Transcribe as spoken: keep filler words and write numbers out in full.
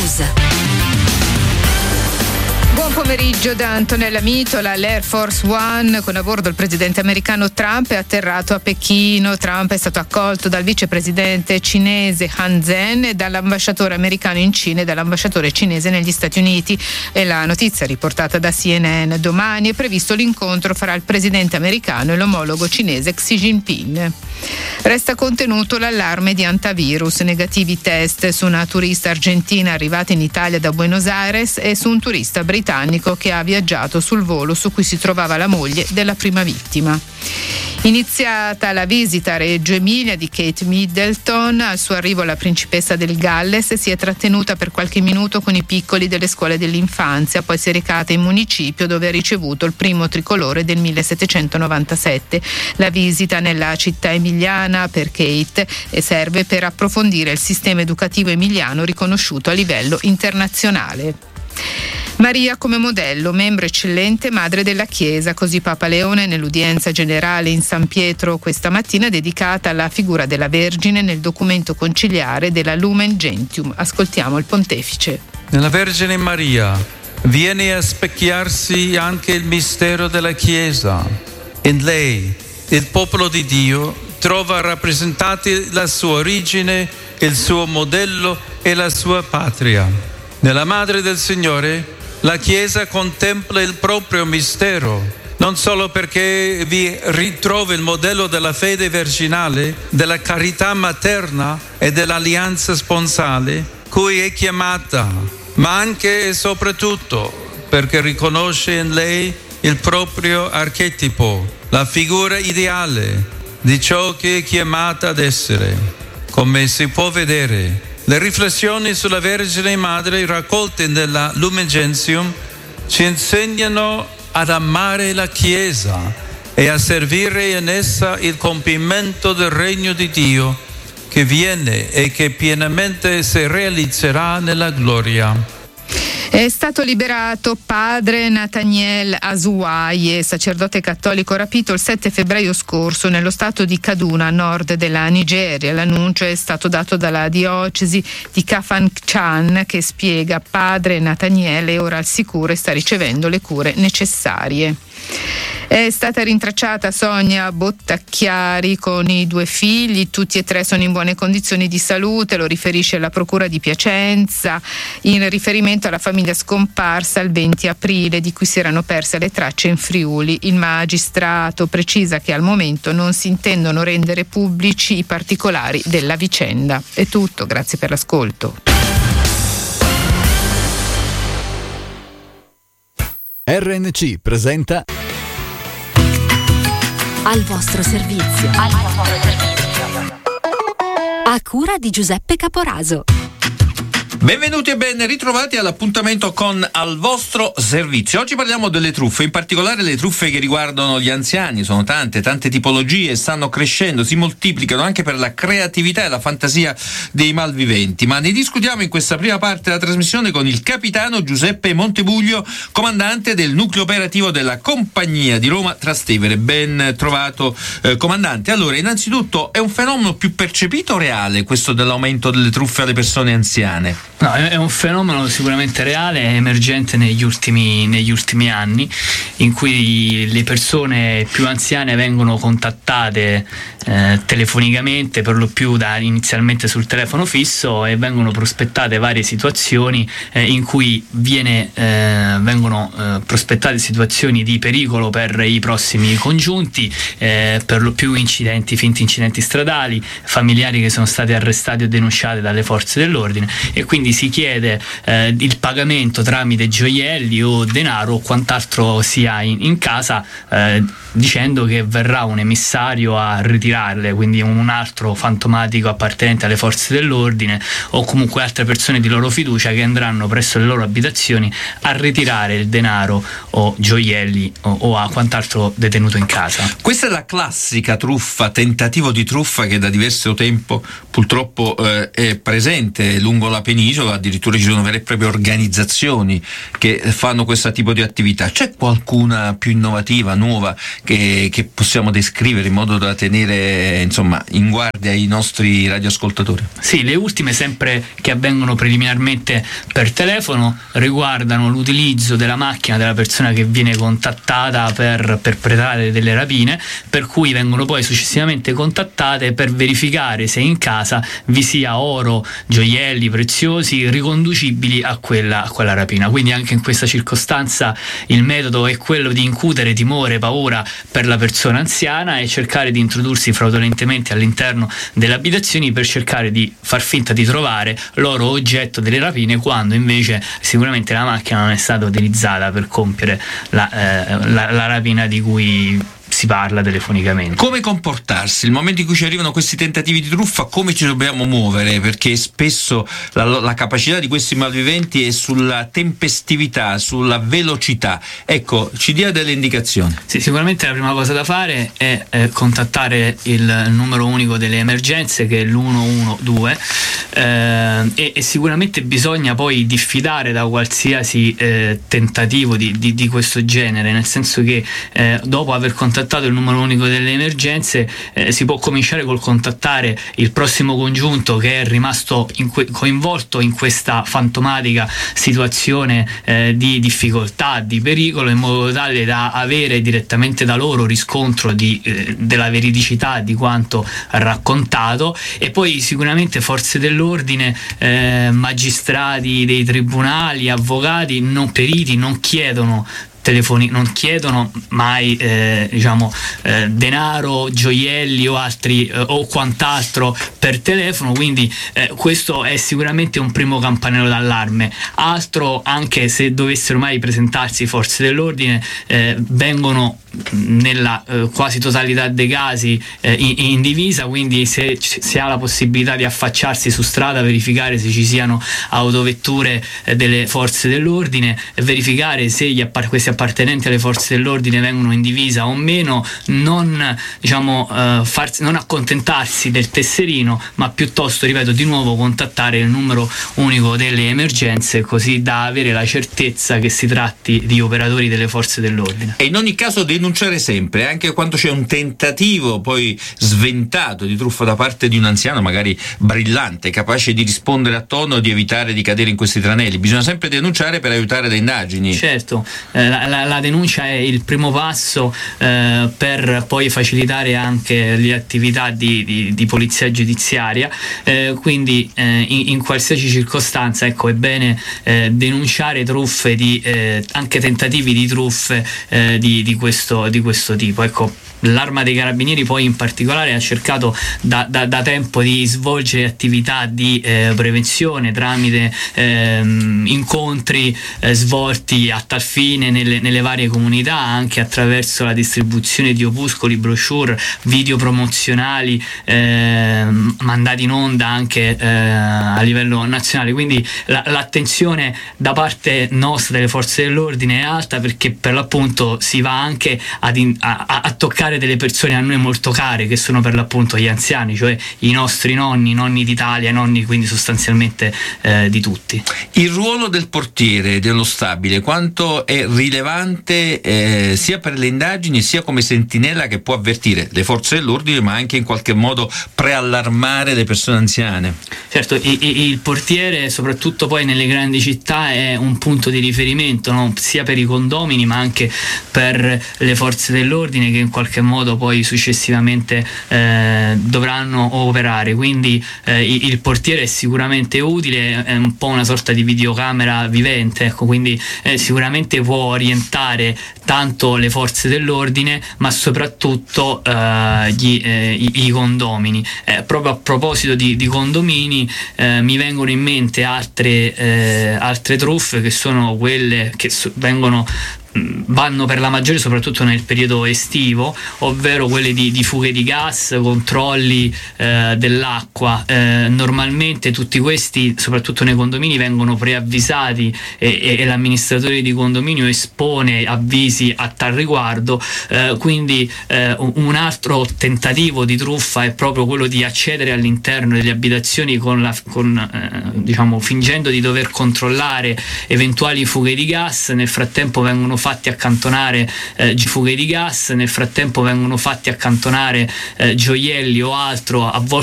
News. Buon pomeriggio da Antonella Mitola. L'Air Force One con a bordo il presidente americano Trump è atterrato a Pechino. Trump è stato accolto dal vicepresidente cinese Han Zhen e dall'ambasciatore americano in Cina e dall'ambasciatore cinese negli Stati Uniti. E la notizia riportata da C N N. Domani è previsto l'incontro fra il presidente americano e l'omologo cinese Xi Jinping. Resta contenuto l'allarme di antivirus, negativi test su una turista argentina arrivata in Italia da Buenos Aires e su un turista britannico che ha viaggiato sul volo su cui si trovava la moglie della prima vittima. Iniziata la visita a Reggio Emilia di Kate Middleton, al suo arrivo la principessa del Galles si è trattenuta per qualche minuto con i piccoli delle scuole dell'infanzia, poi si è recata in municipio dove ha ricevuto il primo tricolore del millesettecentonovantasette. La visita nella città emiliana per Kate serve per approfondire il sistema educativo emiliano riconosciuto a livello internazionale. Maria come modello, membro eccellente, madre della Chiesa, così Papa Leone nell'udienza generale in San Pietro questa mattina dedicata alla figura della Vergine nel documento conciliare della Lumen Gentium. Ascoltiamo il pontefice. Nella Vergine Maria viene a specchiarsi anche il mistero della Chiesa. In lei il popolo di Dio trova rappresentati la sua origine, il suo modello e la sua patria. Nella Madre del Signore la Chiesa contempla il proprio mistero, non solo perché vi ritrova il modello della fede virginale, della carità materna e dell'alleanza sponsale cui è chiamata, ma anche e soprattutto perché riconosce in lei il proprio archetipo, la figura ideale di ciò che è chiamata ad essere. Come si può vedere, le riflessioni sulla Vergine Madre raccolte nella Lumen Gentium ci insegnano ad amare la Chiesa e a servire in essa il compimento del regno di Dio che viene e che pienamente si realizzerà nella gloria. È stato liberato padre Nathaniel Azuaye, sacerdote cattolico rapito il sette febbraio scorso nello stato di Kaduna, a nord della Nigeria. L'annuncio è stato dato dalla diocesi di Kafanchan, che spiega: padre Nathaniel è ora al sicuro e sta ricevendo le cure necessarie. È stata rintracciata Sonia Bottacchiari con i due figli, tutti e tre sono in buone condizioni di salute, lo riferisce la Procura di Piacenza in riferimento alla famiglia scomparsa il venti aprile di cui si erano perse le tracce in Friuli. Il magistrato precisa che al momento non si intendono rendere pubblici i particolari della vicenda. È tutto, grazie per l'ascolto. R N C presenta Al vostro servizio. Al vostro servizio. A cura di Giuseppe Caporaso. Benvenuti e ben ritrovati all'appuntamento con Al vostro servizio. Oggi parliamo delle truffe, in particolare le truffe che riguardano gli anziani. Sono tante, tante tipologie, stanno crescendo, si moltiplicano anche per la creatività e la fantasia dei malviventi. Ma ne discutiamo in questa prima parte della trasmissione con il capitano Giuseppe Montebuglio, comandante del nucleo operativo della Compagnia di Roma Trastevere. Ben trovato, eh, comandante. Allora, innanzitutto, è un fenomeno più percepito o reale questo dell'aumento delle truffe alle persone anziane? No, è un fenomeno sicuramente reale, è emergente negli ultimi, negli ultimi anni, in cui le persone più anziane vengono contattate eh, telefonicamente, per lo più da, inizialmente sul telefono fisso, e vengono prospettate varie situazioni eh, in cui viene, eh, vengono eh, prospettate situazioni di pericolo per i prossimi congiunti, eh, per lo più incidenti, finti incidenti stradali, familiari che sono stati arrestati o denunciati dalle forze dell'ordine, e quindi si chiede eh, il pagamento tramite gioielli o denaro o quant'altro sia in, in casa, eh, dicendo che verrà un emissario a ritirarle, quindi un altro fantomatico appartenente alle forze dell'ordine o comunque altre persone di loro fiducia che andranno presso le loro abitazioni a ritirare il denaro o gioielli o, o a quant'altro detenuto in casa. Questa è la classica truffa, tentativo di truffa che da diverso tempo purtroppo eh, è presente lungo la penisola, utilizzo, addirittura ci sono vere e proprie organizzazioni che fanno questo tipo di attività. C'è qualcuna più innovativa, nuova, che, che possiamo descrivere in modo da tenere insomma in guardia i nostri radioascoltatori? Sì, le ultime, sempre che avvengono preliminarmente per telefono, riguardano l'utilizzo della macchina della persona che viene contattata per perpetrare delle rapine, per cui vengono poi successivamente contattate per verificare se in casa vi sia oro, gioielli preziosi riconducibili a quella, a quella rapina. Quindi anche in questa circostanza il metodo è quello di incutere timore, paura per la persona anziana e cercare di introdursi fraudolentemente all'interno delle abitazioni per cercare di far finta di trovare l'oro oggetto delle rapine, quando invece sicuramente la macchina non è stata utilizzata per compiere la, eh, la, la rapina di cui si parla telefonicamente. Come comportarsi? Il momento in cui ci arrivano questi tentativi di truffa, come ci dobbiamo muovere? Perché spesso la, la capacità di questi malviventi è sulla tempestività, sulla velocità. Ecco, ci dia delle indicazioni. Sì, sicuramente la prima cosa da fare è eh, contattare il numero unico delle emergenze, che è l'uno uno due, eh, e, e sicuramente bisogna poi diffidare da qualsiasi eh, tentativo di, di, di questo genere, nel senso che eh, dopo aver contattato il numero unico delle emergenze eh, si può cominciare col contattare il prossimo congiunto che è rimasto in que- coinvolto in questa fantomatica situazione eh, di difficoltà, di pericolo, in modo tale da avere direttamente da loro riscontro di, eh, della veridicità di quanto raccontato. E poi sicuramente forze dell'ordine, eh, magistrati dei tribunali, avvocati, non periti, non chiedono telefoni, non chiedono mai eh, diciamo eh, denaro, gioielli o altri eh, o quant'altro per telefono, quindi eh, questo è sicuramente un primo campanello d'allarme. Altro, anche se dovessero mai presentarsi forze dell'ordine, eh, vengono nella eh, quasi totalità dei casi eh, in, in divisa, quindi se si ha la possibilità di affacciarsi su strada, verificare se ci siano autovetture eh, delle forze dell'ordine, verificare se gli appar- questi appartenenti alle forze dell'ordine vengono in divisa o meno, non diciamo eh, farsi, non accontentarsi del tesserino, ma piuttosto, ripeto di nuovo, contattare il numero unico delle emergenze, così da avere la certezza che si tratti di operatori delle forze dell'ordine. E in ogni caso denunciare sempre, anche quando c'è un tentativo poi sventato di truffa da parte di un anziano magari brillante, capace di rispondere a tono, di evitare di cadere in questi tranelli. Bisogna sempre denunciare per aiutare le indagini. Certo, eh, la, la, la denuncia è il primo passo eh, per poi facilitare anche le attività di, di, di polizia giudiziaria, eh, quindi eh, in, in qualsiasi circostanza, ecco, è bene eh, denunciare truffe, di, eh, anche tentativi di truffe eh, di, di questo di questo tipo. Ecco, l'Arma dei Carabinieri poi in particolare ha cercato da, da, da tempo di svolgere attività di eh, prevenzione tramite eh, incontri eh, svolti a tal fine nelle, nelle varie comunità, anche attraverso la distribuzione di opuscoli, brochure, video promozionali eh, mandati in onda anche eh, a livello nazionale. Quindi la, l'attenzione da parte nostra delle forze dell'ordine è alta, perché per l'appunto si va anche ad in, a, a toccare delle persone a noi molto care, che sono per l'appunto gli anziani, cioè i nostri nonni, i nonni d'Italia, i nonni quindi sostanzialmente eh, di tutti. Il ruolo del portiere dello stabile, quanto è rilevante eh, sia per le indagini sia come sentinella che può avvertire le forze dell'ordine, ma anche in qualche modo preallarmare le persone anziane? Certo, il, il portiere, soprattutto poi nelle grandi città, è un punto di riferimento, no? Sia per i condomini ma anche per le forze dell'ordine, che in qualche modo poi successivamente eh, dovranno operare. Quindi eh, il portiere è sicuramente utile, è un po' una sorta di videocamera vivente, ecco, quindi eh, sicuramente può orientare tanto le forze dell'ordine, ma soprattutto eh, gli, eh, i, i condomini. Eh, proprio a proposito di, di condomini, eh, mi vengono in mente altre, eh, altre truffe, che sono quelle che so, vengono vanno per la maggiore soprattutto nel periodo estivo, ovvero quelle di, di fughe di gas, controlli eh, dell'acqua. Eh, normalmente tutti questi, soprattutto nei condomini, vengono preavvisati e, e, e l'amministratore di condominio espone avvisi a tal riguardo. Eh, quindi eh, un altro tentativo di truffa è proprio quello di accedere all'interno delle abitazioni con la, con, eh, diciamo, fingendo di dover controllare eventuali fughe di gas. Nel frattempo vengono fatti accantonare eh, fughe di gas, nel frattempo vengono fatti accantonare eh, gioielli o altro, a volte